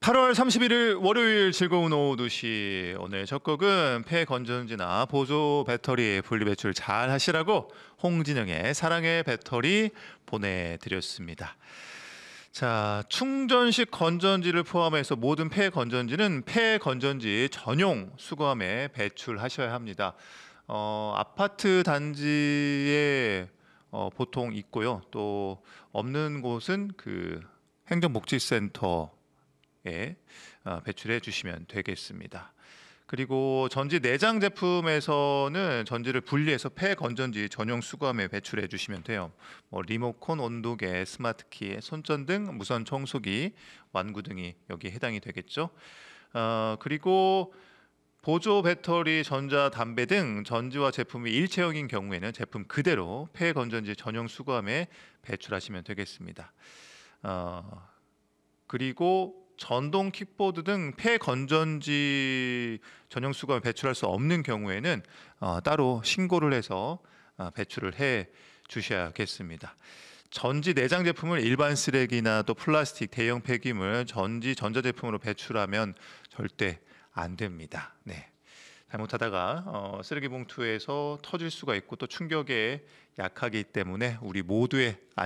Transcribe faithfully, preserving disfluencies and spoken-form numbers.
팔월 삼십일일 월요일 즐거운 오후 두 시 오늘 첫 곡은 폐건전지나 보조 배터리 분리배출 잘 하시라고 홍진영의 사랑의 배터리 보내드렸습니다. 자, 충전식 건전지를 포함해서 모든 폐건전지는 폐건전지 전용 수거함에 배출하셔야 합니다. 어, 아파트 단지에 어, 보통 있고요. 또 없는 곳은 그 행정복지센터 에 어, 배출해 주시면 되겠습니다. 그리고 전지 내장 제품에서는 전지를 분리해서 폐건전지 전용 수거함에 배출해 주시면 돼요. 뭐 리모컨, 온도계, 스마트키, 손전 등 무선 청소기, 완구 등이 여기에 해당이 되겠죠. 어, 그리고 보조 배터리, 전자, 담배 등 전지와 제품이 일체형인 경우에는 제품 그대로 폐건전지 전용 수거함에 배출하시면 되겠습니다. 어, 그리고 전동 킥보드 등 폐건전지 전용 수거함에 배출할 수 없는 경우에는 어, 따로 신고를 해서 어, 배출을 해 주셔야겠습니다. 전지 내장 제품을 일반 쓰레기나 또 플라스틱, 대형 폐기물, 전지 전자제품으로 배출하면 절대 안 됩니다. 네. 잘못하다가 어, 쓰레기 봉투에서 터질 수가 있고 또 충격에 약하기 때문에 우리 모두의